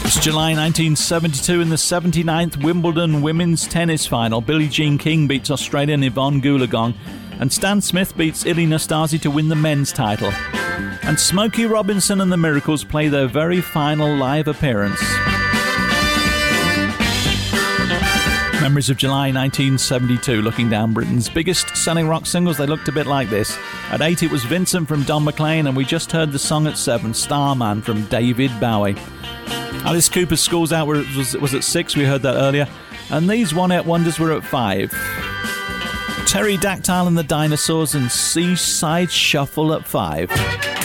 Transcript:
It's July 1972 in the 79th Wimbledon women's tennis final. Billie Jean King beats Australian Yvonne Goolagong, and Stan Smith beats Ilie Nastase to win the men's title. And Smokey Robinson and the Miracles play their very final live appearance. Memories of July 1972, looking down Britain's biggest selling rock singles. They looked a bit like this. At 8 it was Vincent from Don McLean, and we just heard the song at 7, Starman from David Bowie. Alice Cooper's School's Out was at 6, we heard that earlier, and these one-hit wonders were at 5. Pterodactyl and the Dinosaurs and Seaside Shuffle at 5.